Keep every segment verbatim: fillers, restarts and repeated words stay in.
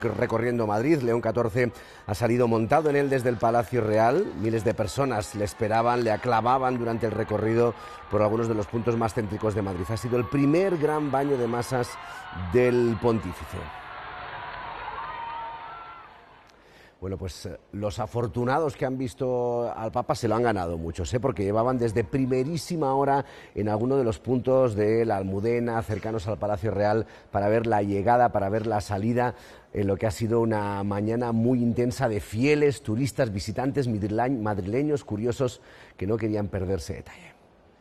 Recorriendo Madrid, León catorce ha salido montado en él desde el Palacio Real. Miles de personas le esperaban, le aclamaban durante el recorrido por algunos de los puntos más céntricos de Madrid. Ha sido el primer gran baño de masas del pontífice. Bueno, pues los afortunados que han visto al Papa se lo han ganado muchos, ¿eh? Porque llevaban desde primerísima hora en alguno de los puntos de la Almudena, cercanos al Palacio Real, para ver la llegada, para ver la salida, en lo que ha sido una mañana muy intensa de fieles, turistas, visitantes madrileños, curiosos, que no querían perderse detalle.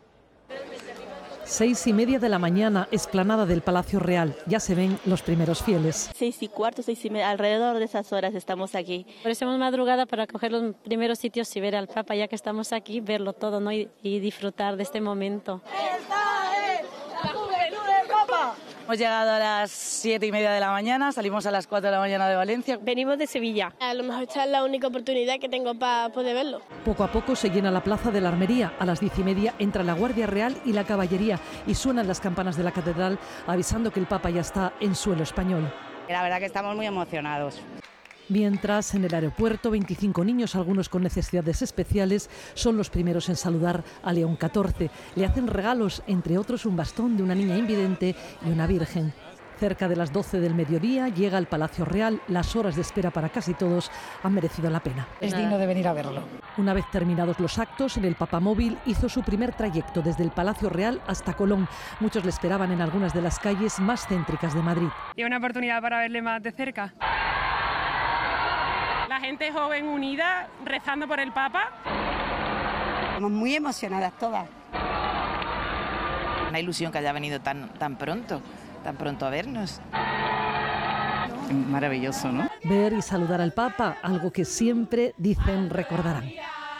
Seis y media de la mañana, explanada del Palacio Real. Ya se ven los primeros fieles. Seis y cuarto, seis y media, alrededor de esas horas estamos aquí. Por eso hemos madrugada para coger los primeros sitios y ver al Papa, ya que estamos aquí, verlo todo, ¿no? y, y disfrutar de este momento. ¡Esta es la juventud del Papa! Hemos llegado a las siete y media de la mañana, salimos a las cuatro de la mañana de Valencia. Venimos de Sevilla. A lo mejor esta es la única oportunidad que tengo para poder verlo. Poco a poco se llena la plaza de la Armería. A las diez y media entra la Guardia Real y la Caballería y suenan las campanas de la catedral avisando que el Papa ya está en suelo español. La verdad que estamos muy emocionados. Mientras, en el aeropuerto, veinticinco niños, algunos con necesidades especiales, son los primeros en saludar a León catorce. Le hacen regalos, entre otros un bastón de una niña invidente y una virgen. Cerca de las doce del mediodía llega al Palacio Real. Las horas de espera para casi todos han merecido la pena. Es digno de venir a verlo. Una vez terminados los actos, en el Papamóvil hizo su primer trayecto desde el Palacio Real hasta Colón. Muchos le esperaban en algunas de las calles más céntricas de Madrid. Y una oportunidad para verle más de cerca. La gente joven unida, rezando por el Papa. Estamos muy emocionadas todas. Una ilusión que haya venido tan, tan pronto, tan pronto a vernos. Maravilloso, ¿no? Ver y saludar al Papa, algo que siempre dicen recordarán.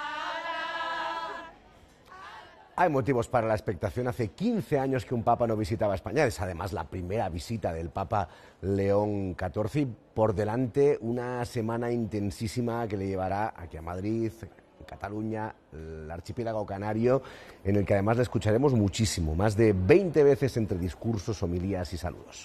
Hay motivos para la expectación. Hace quince años que un Papa no visitaba España. Es además la primera visita del Papa León catorce y por delante una semana intensísima que le llevará aquí a Madrid, en Cataluña, el archipiélago canario, en el que además le escucharemos muchísimo, más de veinte veces entre discursos, homilías y saludos.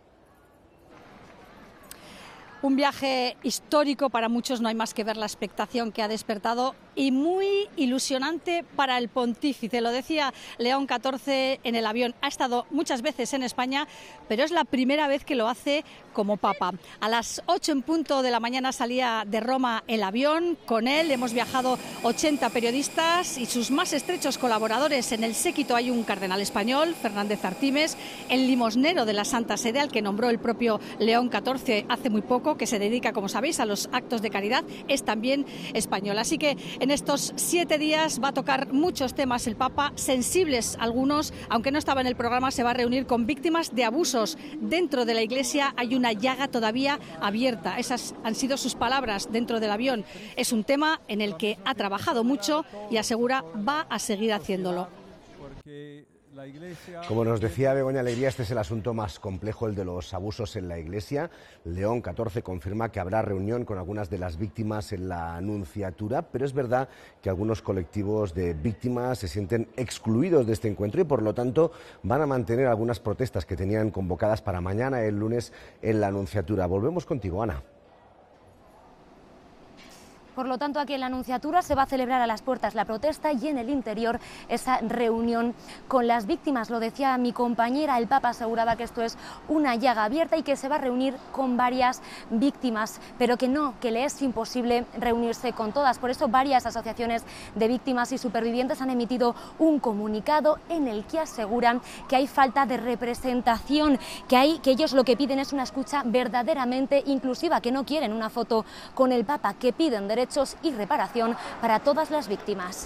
Un viaje histórico para muchos, no hay más que ver la expectación que ha despertado y muy ilusionante para el pontífice. Lo decía León catorce en el avión. Ha estado muchas veces en España, pero es la primera vez que lo hace como Papa. A las ocho en punto de la mañana salía de Roma el avión. Con él hemos viajado ochenta periodistas y sus más estrechos colaboradores. En el séquito hay un cardenal español, Fernández Artimes, el limosnero de la Santa Sede, al que nombró el propio León catorce hace muy poco, que se dedica, como sabéis, a los actos de caridad, es también español. Así que en estos siete días va a tocar muchos temas el Papa, sensibles algunos, aunque no estaba en el programa. Se va a reunir con víctimas de abusos. Dentro de la Iglesia hay una llaga todavía abierta. Esas han sido sus palabras dentro del avión. Es un tema en el que ha trabajado mucho y asegura va a seguir haciéndolo. Como nos decía Begoña Alegría, este es el asunto más complejo, el de los abusos en la Iglesia. León catorce confirma que habrá reunión con algunas de las víctimas en la Nunciatura, pero es verdad que algunos colectivos de víctimas se sienten excluidos de este encuentro y por lo tanto van a mantener algunas protestas que tenían convocadas para mañana, el lunes, en la Nunciatura. Volvemos contigo, Ana. Por lo tanto, aquí en la Nunciatura se va a celebrar a las puertas la protesta y en el interior esa reunión con las víctimas. Lo decía mi compañera, el Papa aseguraba que esto es una llaga abierta y que se va a reunir con varias víctimas, pero que no, que le es imposible reunirse con todas. Por eso varias asociaciones de víctimas y supervivientes han emitido un comunicado en el que aseguran que hay falta de representación, que, hay, que ellos lo que piden es una escucha verdaderamente inclusiva, que no quieren una foto con el Papa, que piden derechos y reparación para todas las víctimas.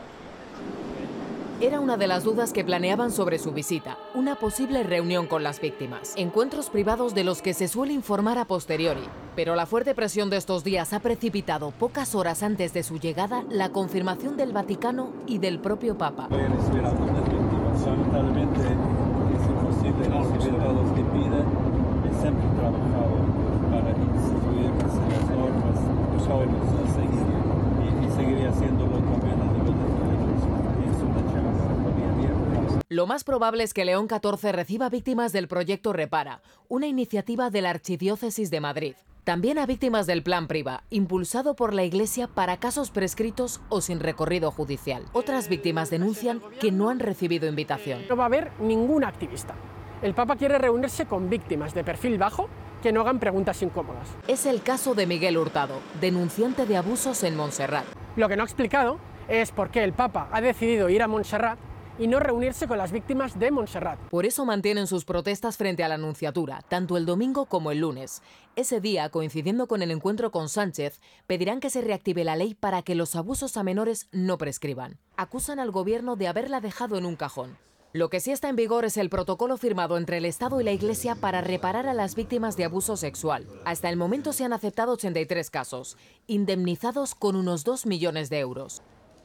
Era una de las dudas que planeaban sobre su visita, una posible reunión con las víctimas, encuentros privados de los que se suele informar a posteriori. Pero la fuerte presión de estos días ha precipitado, pocas horas antes de su llegada, la confirmación del Vaticano y del propio Papa. Lamentablemente es imposible recibir a los que piden. He siempre trabajado para instituir las normas que sabemos a seguir y, y seguiré haciéndolo también a nivel de la es una charla muy abierta. Lo más probable es que León catorce reciba víctimas del proyecto Repara, una iniciativa de la Archidiócesis de Madrid. También a víctimas del Plan Priva, impulsado por la Iglesia para casos prescritos o sin recorrido judicial. Otras víctimas denuncian que no han recibido invitación. No va a haber ningún activista. El Papa quiere reunirse con víctimas de perfil bajo que no hagan preguntas incómodas. Es el caso de Miguel Hurtado, denunciante de abusos en Montserrat. Lo que no ha explicado es por qué el Papa ha decidido ir a Montserrat y no reunirse con las víctimas de Montserrat. Por eso mantienen sus protestas frente a la Nunciatura, tanto el domingo como el lunes. Ese día, coincidiendo con el encuentro con Sánchez, pedirán que se reactive la ley para que los abusos a menores no prescriban. Acusan al gobierno de haberla dejado en un cajón. Lo que sí está en vigor es el protocolo firmado entre el Estado y la Iglesia para reparar a las víctimas de abuso sexual. Hasta el momento se han aceptado ochenta y tres casos, indemnizados con unos dos millones de euros.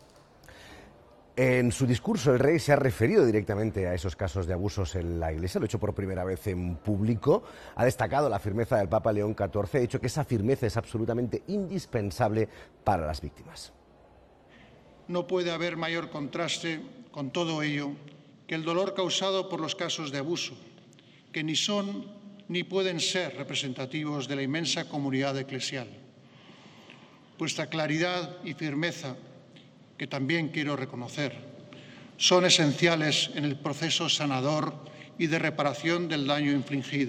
En su discurso, el rey se ha referido directamente a esos casos de abusos en la Iglesia, lo ha hecho por primera vez en público, ha destacado la firmeza del Papa León catorce, ha dicho que esa firmeza es absolutamente indispensable para las víctimas. No puede haber mayor contraste con todo ello que el dolor causado por los casos de abuso, que ni son ni pueden ser representativos de la inmensa comunidad eclesial. Vuestra claridad y firmeza, que también quiero reconocer, son esenciales en el proceso sanador y de reparación del daño infligido.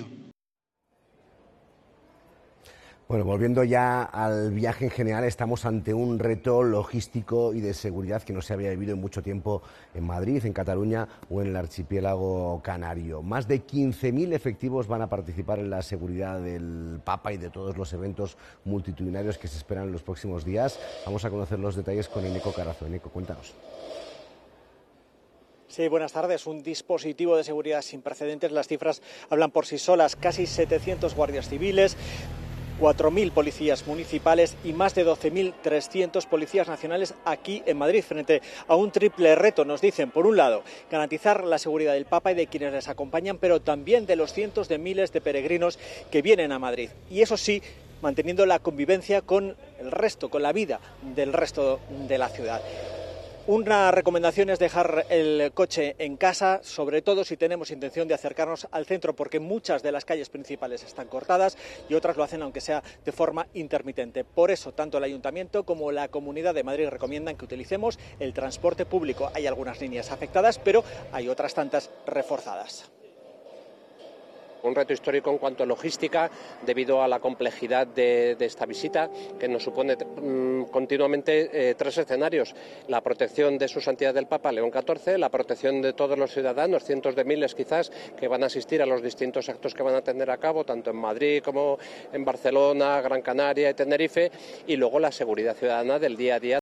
Bueno, volviendo ya al viaje en general, estamos ante un reto logístico y de seguridad que no se había vivido en mucho tiempo en Madrid, en Cataluña o en el archipiélago canario. Más de quince mil efectivos van a participar en la seguridad del Papa y de todos los eventos multitudinarios que se esperan en los próximos días. Vamos a conocer los detalles con Eneco Carazo. Eneco, cuéntanos. Sí, buenas tardes. Un dispositivo de seguridad sin precedentes. Las cifras hablan por sí solas. Casi setecientos guardias civiles, cuatro mil policías municipales y más de doce mil trescientos policías nacionales aquí en Madrid, frente a un triple reto, nos dicen. Por un lado, garantizar la seguridad del Papa y de quienes les acompañan, pero también de los cientos de miles de peregrinos que vienen a Madrid. Y eso sí, manteniendo la convivencia con el resto, con la vida del resto de la ciudad. Una recomendación es dejar el coche en casa, sobre todo si tenemos intención de acercarnos al centro, porque muchas de las calles principales están cortadas y otras lo hacen aunque sea de forma intermitente. Por eso, tanto el Ayuntamiento como la Comunidad de Madrid recomiendan que utilicemos el transporte público. Hay algunas líneas afectadas, pero hay otras tantas reforzadas. Un reto histórico en cuanto a logística, debido a la complejidad de, de esta visita, que nos supone mmm, continuamente eh, tres escenarios: la protección de su santidad del Papa León catorce, la protección de todos los ciudadanos, cientos de miles quizás, que van a asistir a los distintos actos que van a tener a cabo, tanto en Madrid como en Barcelona, Gran Canaria y Tenerife, y luego la seguridad ciudadana del día a día.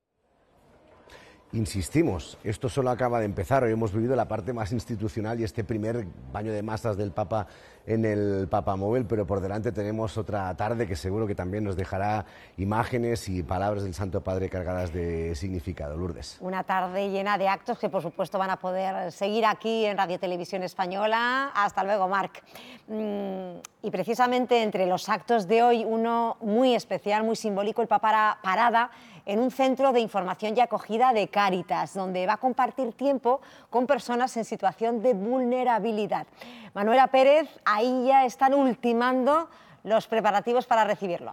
Insistimos, esto solo acaba de empezar. Hoy hemos vivido la parte más institucional y este primer baño de masas del Papa en el Papamóvil, pero por delante tenemos otra tarde que seguro que también nos dejará imágenes y palabras del Santo Padre cargadas de significado. Lourdes. Una tarde llena de actos que por supuesto van a poder seguir aquí en Radio Televisión Española. Hasta luego, Marc. Y precisamente entre los actos de hoy, uno muy especial, muy simbólico, el Papa hará parada en un centro de información y acogida de Cáritas, donde va a compartir tiempo con personas en situación de vulnerabilidad. Manuela Pérez, ahí ya están ultimando los preparativos para recibirlo.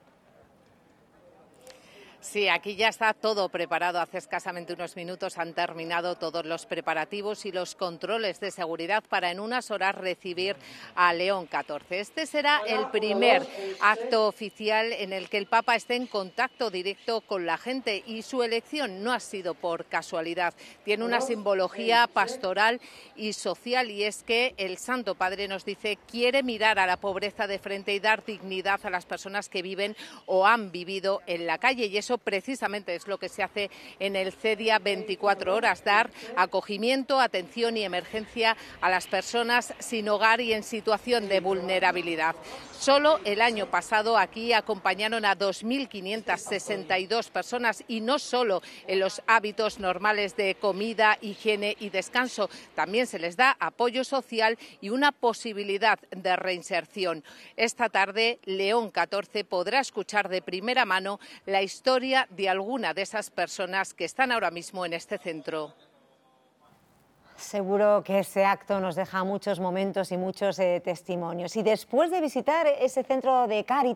Sí, aquí ya está todo preparado. Hace escasamente unos minutos han terminado todos los preparativos y los controles de seguridad para en unas horas recibir a León catorce. Este será el primer acto oficial en el que el Papa esté en contacto directo con la gente, y su elección no ha sido por casualidad. Tiene una simbología pastoral y social, y es que el Santo Padre nos dice quiere mirar a la pobreza de frente y dar dignidad a las personas que viven o han vivido en la calle, y eso precisamente es lo que se hace en el CEDIA veinticuatro horas, dar acogimiento, atención y emergencia a las personas sin hogar y en situación de vulnerabilidad. Solo el año pasado aquí acompañaron a dos mil quinientas sesenta y dos personas, y no solo en los hábitos normales de comida, higiene y descanso, también se les da apoyo social y una posibilidad de reinserción. Esta tarde León catorce podrá escuchar de primera mano la historia de alguna de esas personas que están ahora mismo en este centro. Seguro que ese acto nos deja muchos momentos y muchos eh, testimonios. Y después de visitar ese centro de Cáritas,